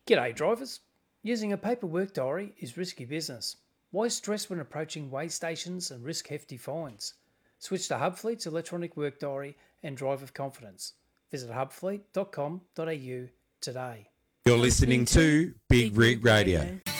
G'day drivers. Using a paper work diary is risky business. Why stress when approaching weigh stations and risk hefty fines? Switch to Hubfleet's electronic work diary and drive with confidence. Visit hubfleet.com.au today. You're listening to Big Rig Radio.